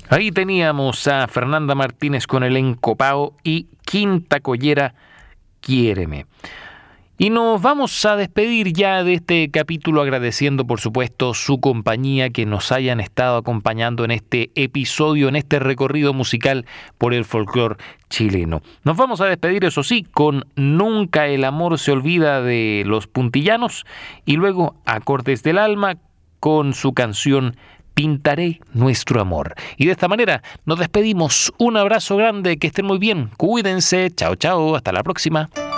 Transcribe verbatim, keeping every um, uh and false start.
Ahí teníamos a Fernanda Martínez con el Encopao y Quinta Collera, Quiéreme. Y nos vamos a despedir ya de este capítulo agradeciendo, por supuesto, su compañía, que nos hayan estado acompañando en este episodio, en este recorrido musical por el folclore chileno. Nos vamos a despedir, eso sí, con Nunca el amor se olvida de Los Puntillanos y luego Acordes del Alma con su canción Pintaré nuestro amor. Y de esta manera nos despedimos. Un abrazo grande, que estén muy bien, cuídense, chao chao, hasta la próxima.